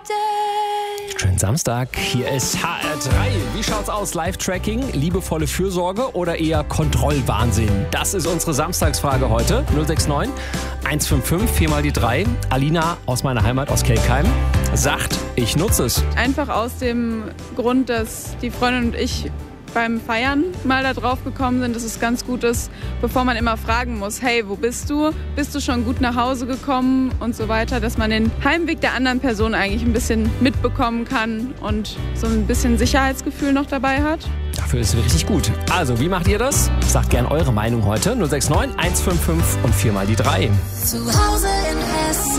Schönen Samstag, hier ist HR3. Wie schaut's aus? Live-Tracking, liebevolle Fürsorge oder eher Kontrollwahnsinn? Das ist unsere Samstagsfrage heute. 069 155 4 mal die 3. Alina aus meiner Heimat, aus Kelkheim, sagt, ich nutze es. Einfach aus dem Grund, dass die Freundin und ich beim Feiern mal da drauf gekommen sind, dass es ganz gut ist, bevor man immer fragen muss, hey, wo bist du? Bist du schon gut nach Hause gekommen und so weiter, dass man den Heimweg der anderen Person eigentlich ein bisschen mitbekommen kann und so ein bisschen Sicherheitsgefühl noch dabei hat. Dafür ist es richtig gut. Also, wie macht ihr das? Sagt gern eure Meinung heute. 069 155 und 4 mal die 3. Zu Hause in Hessen.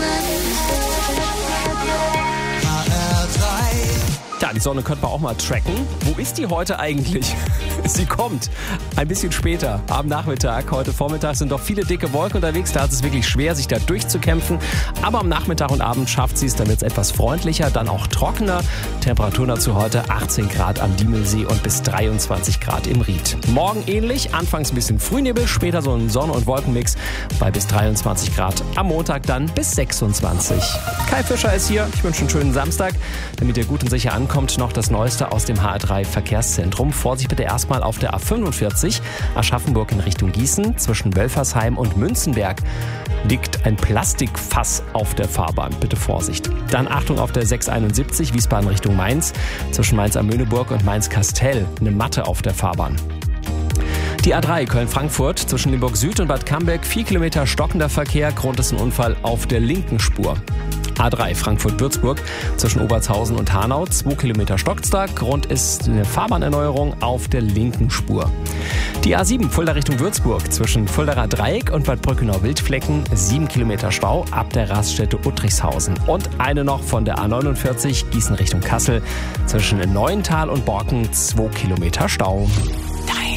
Ja, die Sonne könnte man auch mal tracken. Wo ist die heute eigentlich? Sie kommt ein bisschen später, am Nachmittag. Heute Vormittag sind doch viele dicke Wolken unterwegs. Da ist es wirklich schwer, sich da durchzukämpfen. Aber am Nachmittag und Abend schafft sie es. Dann wird es etwas freundlicher, dann auch trockener. Temperaturen dazu heute 18 Grad am Diemelsee und bis 23 Grad im Ried. Morgen ähnlich, anfangs ein bisschen Frühnebel, später so ein Sonne- und Wolkenmix bei bis 23 Grad. Am Montag dann bis 26. Kai Fischer ist hier. Ich wünsche einen schönen Samstag, damit ihr gut und sicher ankommt. Noch das Neueste aus dem HR3 Verkehrszentrum. Vorsicht bitte erstmal auf der A45 Aschaffenburg in Richtung Gießen. Zwischen Wölfersheim und Münzenberg liegt ein Plastikfass auf der Fahrbahn. Bitte Vorsicht. Dann Achtung auf der 671 Wiesbaden Richtung Mainz. Zwischen Mainz-am-Möhneburg und Mainz-Kastel eine Matte auf der Fahrbahn. Die A3 Köln-Frankfurt zwischen Limburg Süd und Bad Camberg 4 Kilometer stockender Verkehr. Grund ist ein Unfall auf der linken Spur. A3 Frankfurt-Würzburg zwischen Obertshausen und Hanau 2 Kilometer stockt's da. Grund ist eine Fahrbahnerneuerung auf der linken Spur. Die A7 Fulda Richtung Würzburg zwischen Fuldaer Dreieck und Bad Brückenau-Wildflecken 7 Kilometer Stau ab der Raststätte Uttrichshausen. Und eine noch von der A49 Gießen Richtung Kassel zwischen Neuental und Borken 2 Kilometer Stau.